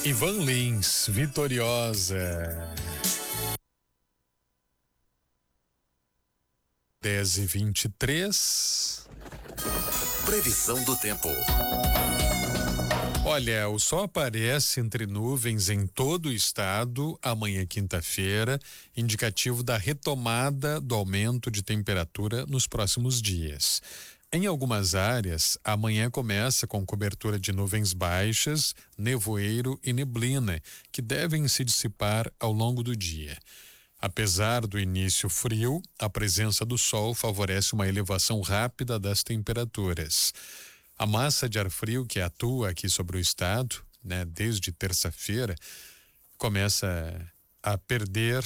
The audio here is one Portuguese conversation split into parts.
Ivan Lins, Vitoriosa. 10h23. Previsão do tempo. Olha, o sol aparece entre nuvens em todo o estado amanhã, quinta-feira, indicativo da retomada do aumento de temperatura nos próximos dias. Em algumas áreas, amanhã começa com cobertura de nuvens baixas, nevoeiro e neblina, que devem se dissipar ao longo do dia. Apesar do início frio, a presença do sol favorece uma elevação rápida das temperaturas. A massa de ar frio que atua aqui sobre o estado, né, desde terça-feira, começa a perder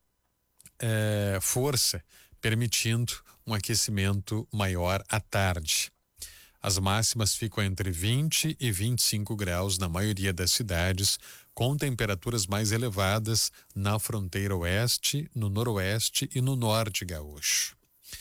força, permitindo um aquecimento maior à tarde. As máximas ficam entre 20 e 25 graus na maioria das cidades, com temperaturas mais elevadas na fronteira oeste, no noroeste e no norte gaúcho.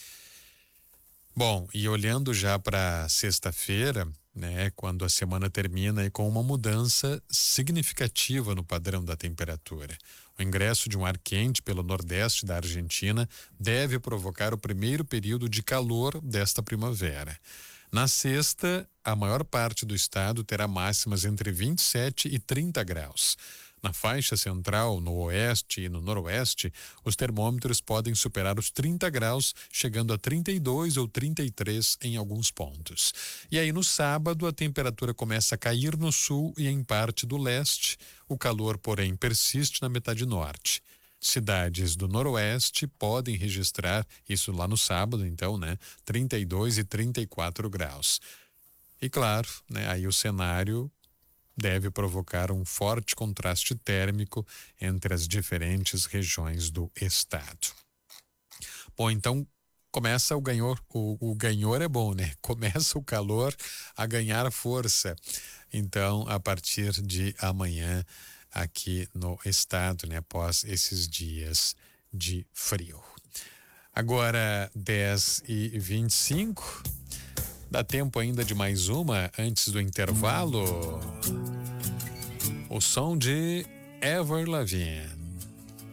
Bom, e olhando já para sexta-feira, né, quando a semana termina e com uma mudança significativa no padrão da temperatura. O ingresso de um ar quente pelo nordeste da Argentina deve provocar o primeiro período de calor desta primavera. Na sexta, a maior parte do estado terá máximas entre 27 e 30 graus. Na faixa central, no oeste e no noroeste, os termômetros podem superar os 30 graus, chegando a 32 ou 33 em alguns pontos. E aí no sábado a temperatura começa a cair no sul e em parte do leste. O calor, porém, persiste na metade norte. Cidades do noroeste podem registrar, isso lá no sábado, então, né, 32 e 34 graus. E claro, né, aí o cenário deve provocar um forte contraste térmico entre as diferentes regiões do estado. Bom, então começa o ganhor, o ganhor é bom, né? Começa o calor a ganhar força. Então, a partir de amanhã aqui no estado, né, após esses dias de frio. Agora 10h25. Dá tempo ainda de mais uma antes do intervalo. O som de Avril Lavigne.